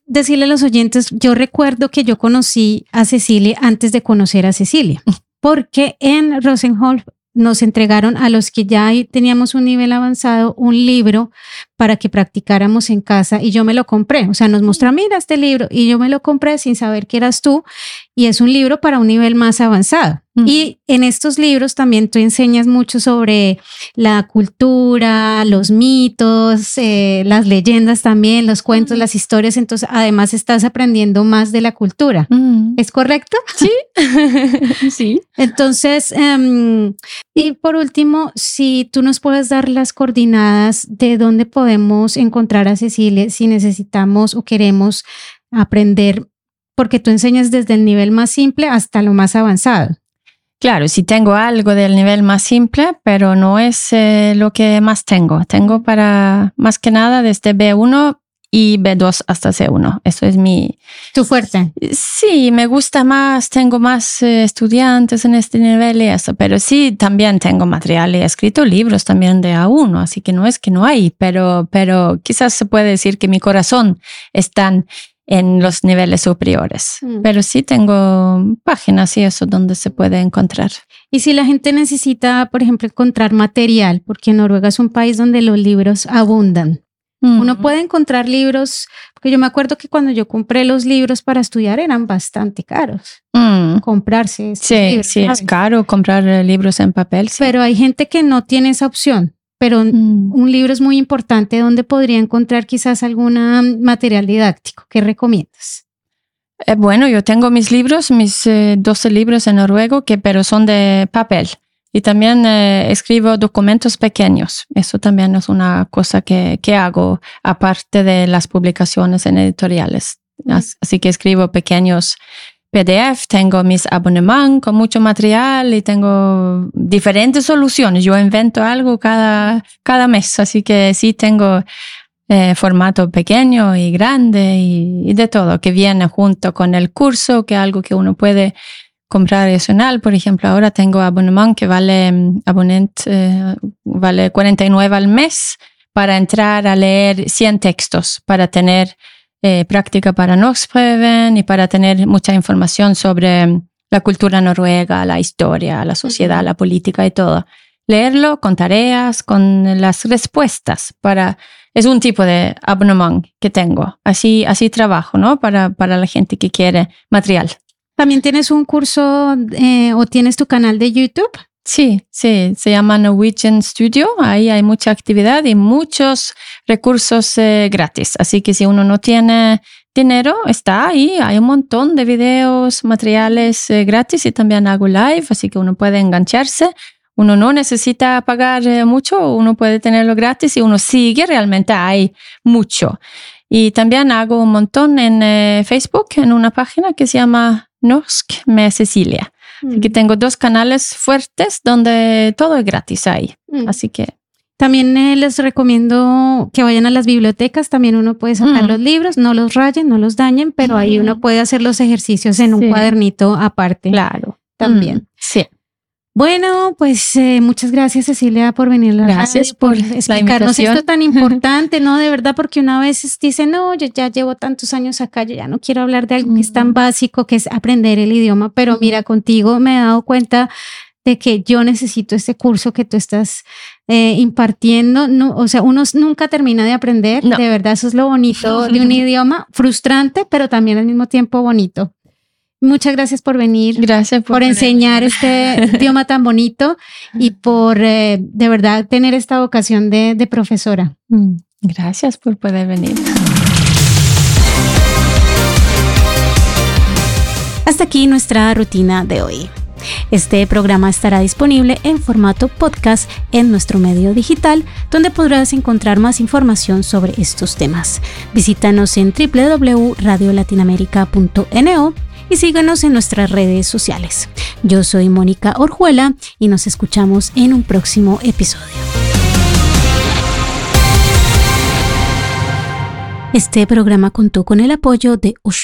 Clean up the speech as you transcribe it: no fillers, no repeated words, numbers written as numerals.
decirle a los oyentes, yo recuerdo que yo conocí a Cecilia antes de conocer a Cecilia, porque en Rosenholz nos entregaron a los que ya teníamos un nivel avanzado un libro para que practicáramos en casa y yo me lo compré, o sea, nos mostró, mira este libro y yo me lo compré sin saber que eras tú y es un libro para un nivel más avanzado. Y en estos libros también tú enseñas mucho sobre la cultura, los mitos, las leyendas también, los cuentos, las historias, entonces además estás aprendiendo más de la cultura. ¿Es correcto? Sí. Sí. Entonces, y por último, si tú nos puedes dar las coordenadas de dónde podemos encontrar a Cecilia si necesitamos o queremos aprender, porque tú enseñas desde el nivel más simple hasta lo más avanzado. Claro, sí tengo algo del nivel más simple, pero no es lo que más tengo. Tengo para más que nada desde B1 y B2 hasta C1. Eso es ¿Tu fuerte? Sí, me gusta más, tengo más estudiantes en este nivel y eso, pero sí, también tengo material, he escrito libros también de A1, así que no es que no hay, pero quizás se puede decir que mi corazón está en los niveles superiores. Pero sí tengo páginas y eso donde se puede encontrar. Y si la gente necesita, por ejemplo, encontrar material, porque Noruega es un país donde los libros abundan. Uno puede encontrar libros, porque yo me acuerdo que cuando yo compré los libros para estudiar eran bastante caros. Comprarse estos libros, sí, ¿sabes? es caro comprar libros en papel. Sí. Pero hay gente que no tiene esa opción. Pero un libro es muy importante donde podría encontrar quizás algún material didáctico. ¿Qué recomiendas? Bueno, yo tengo mis libros, mis 12 libros en noruego, pero son de papel. Y también escribo documentos pequeños. Eso también es una cosa que hago, aparte de las publicaciones en editoriales. Así que escribo pequeños PDF, tengo mis abonnementos con mucho material y tengo diferentes soluciones. Yo invento algo cada mes, así que sí tengo formato pequeño y grande y de todo, que viene junto con el curso, que es algo que uno puede comprar adicional. Por ejemplo, ahora tengo abonnement que vale 49 al mes para entrar a leer 100 textos, para tener práctica para Norskprøven y para tener mucha información sobre la cultura noruega, la historia, la sociedad, la política y todo. Leerlo con tareas, con las respuestas. Es un tipo de abonnement que tengo. Así trabajo, ¿no? Para la gente que quiere material. ¿También tienes un curso o tienes tu canal de YouTube? Sí, se llama Norwegian Studio. Ahí hay mucha actividad y muchos recursos gratis. Así que si uno no tiene dinero, está ahí. Hay un montón de videos, materiales gratis y también hago live, así que uno puede engancharse. Uno no necesita pagar mucho, uno puede tenerlo gratis y uno sigue, realmente hay mucho. Y también hago un montón en Facebook, en una página que se llama Norsk med Cecilia. Así que tengo 2 canales fuertes donde todo es gratis ahí. Así que también les recomiendo que vayan a las bibliotecas. También uno puede sacar los libros, no los rayen, no los dañen, pero ahí uno puede hacer los ejercicios en un cuadernito aparte. Claro. También. Sí. Bueno, pues muchas gracias, Cecilia, por venir a la Gracias radio, por explicarnos la esto tan importante, ¿no? De verdad, porque una vez dice, no, yo ya llevo tantos años acá, yo ya no quiero hablar de algo que es tan básico, que es aprender el idioma, pero mira, contigo me he dado cuenta de que yo necesito este curso que tú estás impartiendo. No, o sea, uno nunca termina de aprender, de verdad, eso es lo bonito de un idioma, frustrante, pero también al mismo tiempo bonito. Muchas gracias por venir. Gracias por enseñar este idioma tan bonito y por de verdad tener esta vocación de profesora. Gracias por poder venir. Hasta aquí nuestra rutina de hoy. Este programa estará disponible en formato podcast en nuestro medio digital, donde podrás encontrar más información sobre estos temas. Visítanos en www.radiolatinaamerica.no y síganos en nuestras redes sociales. Yo soy Mónica Orjuela y nos escuchamos en un próximo episodio. Este programa contó con el apoyo de